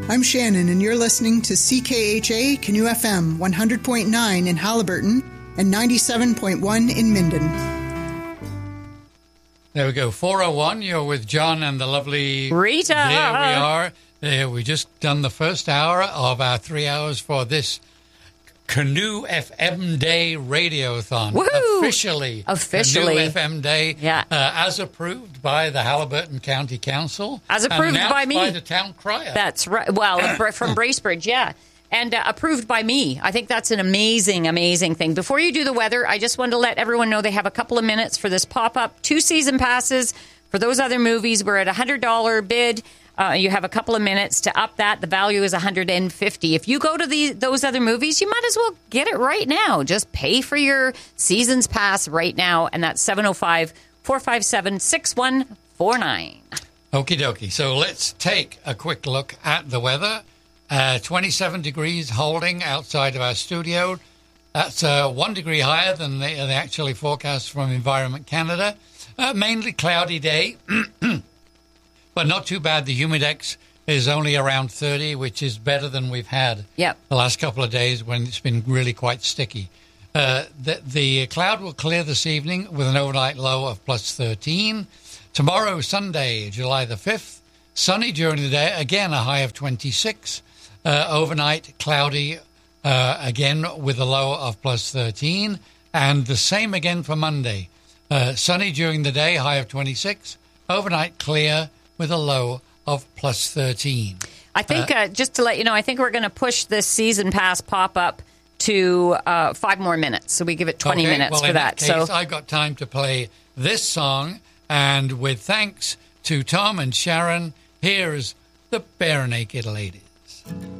I'm Shannon, and you're listening to CKHA Canoe FM 100.9 in Haliburton and 97.1 in Minden. There we go. 4:01. You're with John and the lovely Rita. There we are. We just done the first hour of our 3 hours for this Canoe FM Day Radiothon. Woohoo! Officially. Canoe FM Day. Yeah. As approved by the Haliburton County Council. As approved by me. By the town crier. That's right. Well, from Bracebridge, yeah. And approved by me. I think that's an amazing, amazing thing. Before you do the weather, I just wanted to let everyone know they have a couple of minutes for this pop-up. 2 season passes for those other movies. We're at $100 bid. You have a couple of minutes to up that. The value is $150. If you go to those other movies, you might as well get it right now. Just pay for your season's pass right now, and that's 705-457-6149. Okie dokie. So let's take a quick look at the weather. 27 degrees holding outside of our studio. That's 1 degree higher than they actually forecast from Environment Canada. Mainly cloudy day. But not too bad. The humidex is only around 30, which is better than we've had the last couple of days when it's been really quite sticky. The cloud will clear this evening with an overnight low of plus 13. Tomorrow, Sunday, July the 5th, sunny during the day, again a high of 26. Overnight, cloudy again with a low of plus 13. And the same again for Monday. Sunny during the day, high of 26. Overnight, clear with a low of plus 13. I think, just to let you know, I think we're going to push this season pass pop-up to 5 more minutes. So we give it 20 minutes for that. Case, so I've got time to play this song. And with thanks to Tom and Sharon, here's the Bare Naked Ladies.